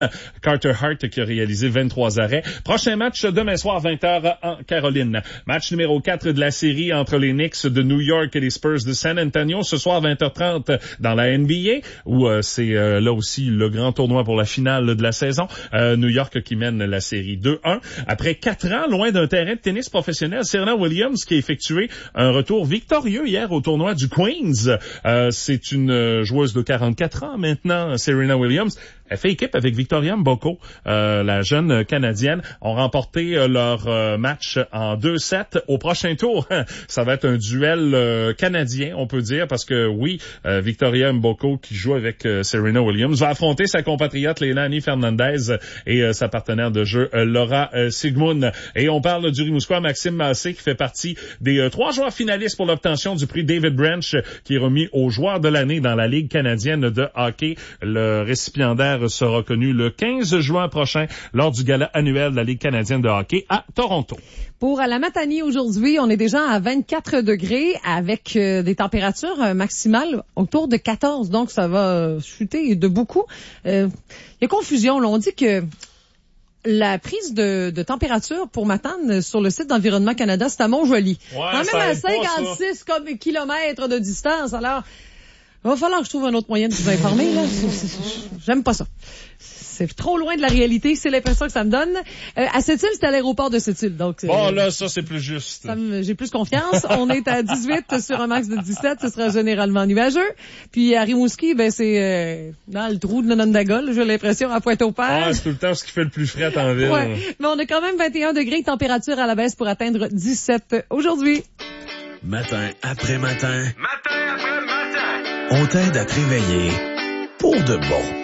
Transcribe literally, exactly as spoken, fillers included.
Carter Hart qui a réalisé vingt-trois arrêts. Prochain match demain soir vingt heures en Caroline. Match numéro quatre de la série entre les Knicks de New York et les Spurs de San Antonio. Ce soir vingt heures trente dans la N B A où euh, c'est euh, là aussi le grand tournoi pour la finale de la saison. Euh, New York qui mène la série deux un. Après quatre ans loin d'un terrain de tennis professionnel, Serena Williams qui a effectué un retour victorieux hier au tournoi du Queens. Euh, c'est une joueuse de quarante-quatre ans maintenant, Serena Williams. Elle fait équipe avec Victoria Mboko, euh, la jeune Canadienne, ont remporté euh, leur euh, match en deux sept. Au prochain tour, ça va être un duel euh, canadien, on peut dire, parce que oui, euh, Victoria Mboko, qui joue avec euh, Serena Williams, va affronter sa compatriote Leilani Fernandez et euh, sa partenaire de jeu euh, Laura euh, Sigmund. Et on parle du Rimouskois Maxime Massé, qui fait partie des euh, trois joueurs finalistes pour l'obtention du prix David Branch, qui est remis aux joueurs de l'année dans la Ligue canadienne de hockey. Le récipiendaire sera connu le quinze juin prochain lors du gala annuel de la Ligue canadienne de hockey à Toronto. Pour la Matanie aujourd'hui, on est déjà à vingt-quatre degrés avec euh, des températures euh, maximales autour de quatorze. Donc, ça va euh, chuter de beaucoup. Il euh, y a confusion. Là. On dit que la prise de, de température pour Matane sur le site d'Environnement Canada, c'est à Mont-Joli. Ouais, quand même à cinquante-six comme kilomètres de distance. Alors, il va falloir que je trouve un autre moyen de vous informer, là. C'est, c'est, j'aime pas ça. C'est trop loin de la réalité, c'est l'impression que ça me donne. Euh, à Sept-Îles, c'est à l'aéroport de Sept-Îles, donc... Euh, bon, là, ça, c'est plus juste. Ça me, j'ai plus confiance. On est à dix-huit sur un max de dix-sept, ce sera généralement nuageux. Puis à Rimouski, ben c'est euh, dans le trou de Nonondaga, j'ai l'impression, à Pointe-au-Père. Ah, c'est tout le temps ce qui fait le plus frais en ville. Ouais, mais on a quand même vingt et un degrés, température à la baisse pour atteindre dix-sept aujourd'hui. Matin après matin. Matin après matin. On t'aide à te réveiller pour de bon.